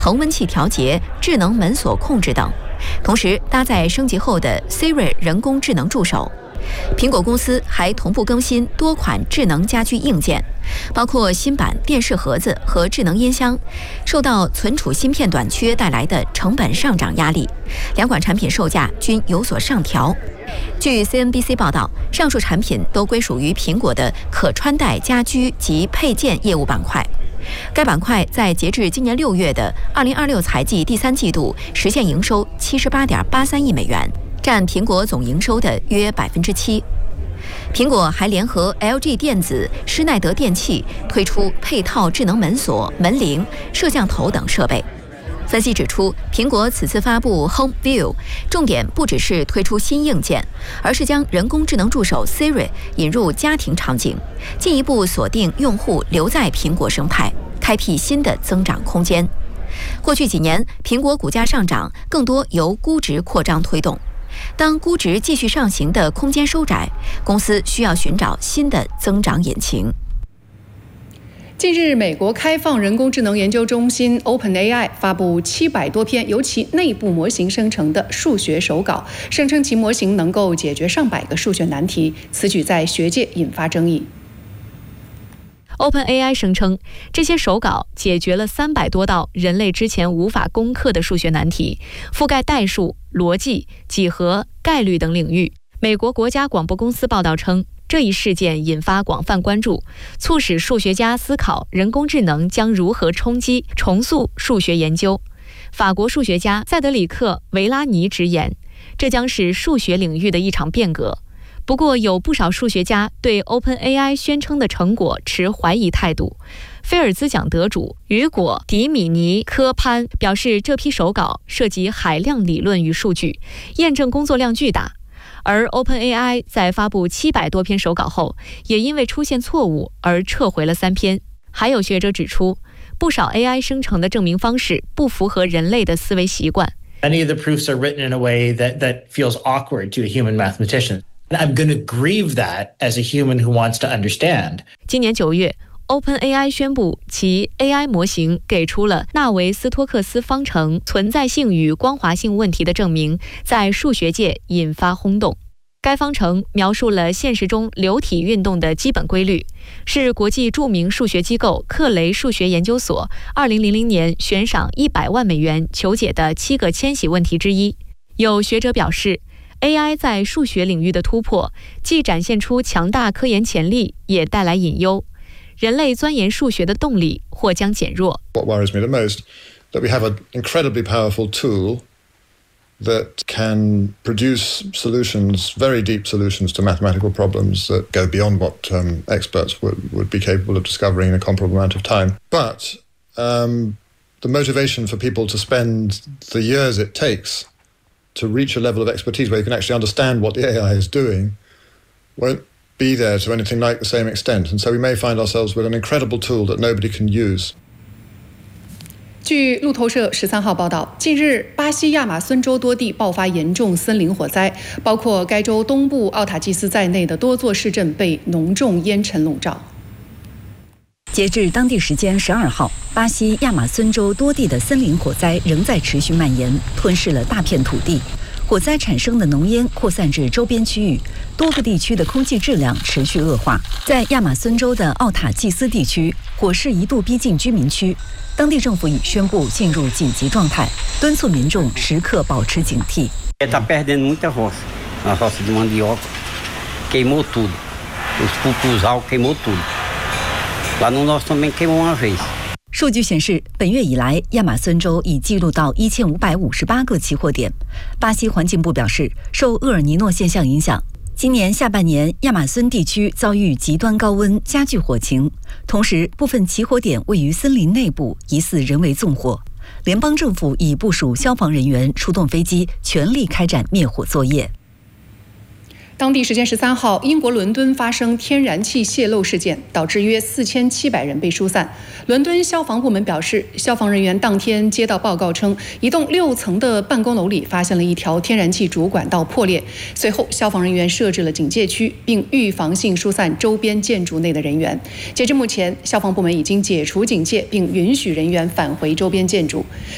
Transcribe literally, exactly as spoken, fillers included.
恒温器调节、智能门锁控制等，同时搭载升级后的 Siri 人工智能助手。苹果公司还同步更新多款智能家居硬件，包括新版电视盒子和智能音箱。受到存储芯片短缺带来的成本上涨压力，两款产品售价均有所上调。据 C N B C 报道，上述产品都归属于苹果的可穿戴家居及配件业务板块。该板块在截至今年六月的二零二六财季第三季度实现营收七十八点八三亿美元，占苹果总营收的约百分之七。苹果还联合 L G 电子、施耐德电器推出配套智能门锁、门铃、摄像头等设备。分析指出，苹果此次发布 Home View， 重点不只是推出新硬件，而是将人工智能助手 Siri 引入家庭场景，进一步锁定用户留在苹果生态，开辟新的增长空间。过去几年，苹果股价上涨更多由估值扩张推动。当估值继续上行的空间收窄，公司需要寻找新的增长引擎。 近日，美国开放人工智能研究中心 OpenAI 发布七百多篇由其内部模型生成的数学手稿，声称其模型能够解决上百个数学难题。此举在学界引发争议。 OpenAI 声称，这些手稿解决了三百多道人类之前无法攻克的数学难题，覆盖代数、逻辑、几何、概率等领域。美国国家广播公司报道称，这一事件引发广泛关注，促使数学家思考人工智能将如何冲击、重塑数学研究。法国数学家塞德里克·维拉尼直言，这将是数学领域的一场变革。不过，有不少数学家对 OpenAI 宣称的成果持怀疑态度。菲尔兹奖得主雨果·迪米尼科潘表示，这批手稿涉及海量理论与数据，验证工作量巨大。而 OpenAI 在发布七百多篇手稿后，也因为出现错误而撤回了三篇。还有学者指出，不少 A I 生成的证明方式不符合人类的思维习惯。 Many of the proofs are written in a way that, that feels awkward to a human mathematician. I'm going to grieve that as a human who wants to understand. 今年九月 OpenAI 宣布其 A I 模型给出了纳维斯托克斯方程存在性与光滑性问题的证明，在数学界引发轰动。该方程描述了现实中流体运动的基本规律，是国际著名数学机构克雷数学研究所二零零零年悬赏一百万美元求解的七个千禧问题之一。有学者表示， A I 在数学领域的突破，既展现出强大科研潜力，也带来隐忧。人类钻研数学的动力或将减弱。 What worries me the most, that we have an incredibly powerful tool that can produce solutions, very deep solutions to mathematical problems that go beyond what um, experts would, would be capable of discovering in a comparable amount of time. But um, the motivation for people to spend the years it takes to reach a level of expertise where you can actually understand what the A I is doing won't be there to anything like the same extent. And so we may find ourselves with an incredible tool that nobody can use. 据路透社十三号报道，近日巴西亚马孙州多地爆发严重森林火灾，包括该州东部奥塔基斯在内的多座市镇被浓重烟尘笼罩。 截至当地时间十二号，巴西亚马孙州多地的森林火灾仍在持续蔓延，吞噬了大片土地。火灾产生的浓烟扩散至周边区域，多个地区的空气质量持续恶化。在亚马孙州的奥塔季斯地区，火势一度逼近居民区，当地政府已宣布进入紧急状态，敦促民众时刻保持警惕。 Está perdendo muita roça, a roça de mandioca queimou tudo, os pupusal queimou tudo. Lá no nosso também queimou uma vez. 数据显示，本月以来，亚马孙州已记录到一千五百五十八个起火点。巴西环境部表示，受厄尔尼诺现象影响，今年下半年亚马孙地区遭遇极端高温，加剧火情。同时，部分起火点位于森林内部，疑似人为纵火。联邦政府已部署消防人员出动飞机，全力开展灭火作业。 当地时间十三号，英国伦敦发生天然气泄漏事件，导致约四千七百人被疏散。伦敦消防部门表示，消防人员当天接到报告称，一栋六层的办公楼里发现了一条天然气主管道破裂。随后，消防人员设置了警戒区，并预防性疏散周边建筑内的人员。截至目前，消防部门已经解除警戒，并允许人员返回周边建筑。